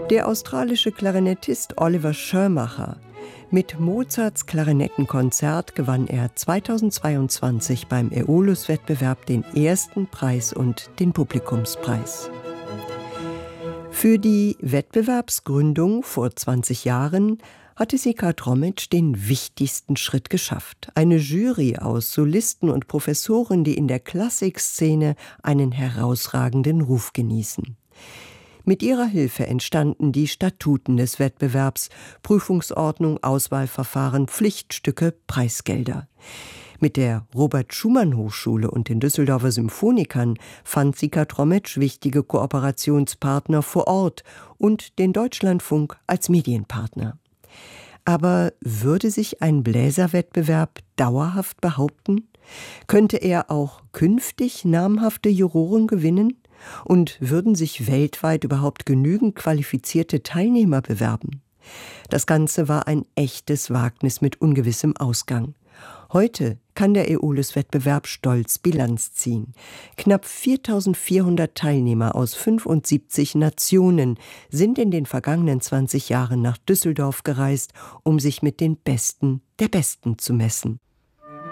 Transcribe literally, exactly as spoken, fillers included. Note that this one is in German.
Der australische Klarinettist Oliver Schirmacher. Mit Mozarts Klarinettenkonzert gewann er zweitausendzweiundzwanzig beim Aeolus-Wettbewerb den ersten Preis und den Publikumspreis. Für die Wettbewerbsgründung vor zwanzig Jahren hatte Sika Tromic den wichtigsten Schritt geschafft. Eine Jury aus Solisten und Professoren, die in der Klassikszene einen herausragenden Ruf genießen. Mit ihrer Hilfe entstanden die Statuten des Wettbewerbs, Prüfungsordnung, Auswahlverfahren, Pflichtstücke, Preisgelder. Mit der Robert-Schumann-Hochschule und den Düsseldorfer Symphonikern fand Sika Tromic wichtige Kooperationspartner vor Ort und den Deutschlandfunk als Medienpartner. Aber würde sich ein Bläserwettbewerb dauerhaft behaupten? Könnte er auch künftig namhafte Juroren gewinnen? Und würden sich weltweit überhaupt genügend qualifizierte Teilnehmer bewerben? Das Ganze war ein echtes Wagnis mit ungewissem Ausgang. Heute kann der Aeolus-Wettbewerb stolz Bilanz ziehen. Knapp viertausendvierhundert Teilnehmer aus fünfundsiebzig Nationen sind in den vergangenen zwanzig Jahren nach Düsseldorf gereist, um sich mit den Besten der Besten zu messen.